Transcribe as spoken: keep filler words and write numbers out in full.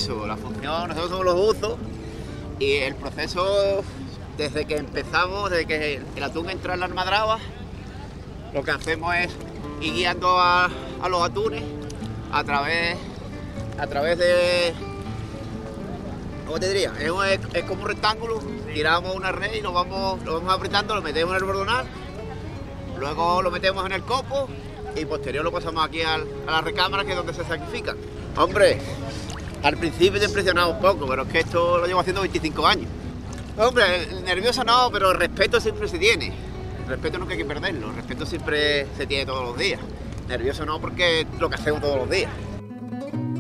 eso, la función, nosotros somos los buzos y el proceso, desde que empezamos, desde que el atún entra en la almadraba, lo que hacemos es ir guiando a, a los atunes a través, a través de, ¿cómo te diría? Es, un- es como un rectángulo, tiramos una red y lo vamos, lo vamos apretando, lo metemos en el bordonal, luego lo metemos en el copo y posterior lo pasamos aquí al- a la recámara, que es donde se sacrifican. Hombre, al principio te impresionaba un poco, pero es que esto lo llevo haciendo veinticinco años. Hombre, nervioso no, pero el respeto siempre se tiene. El respeto nunca hay que perderlo, el respeto siempre se tiene todos los días. Nervioso no, porque es lo que hacemos todos los días.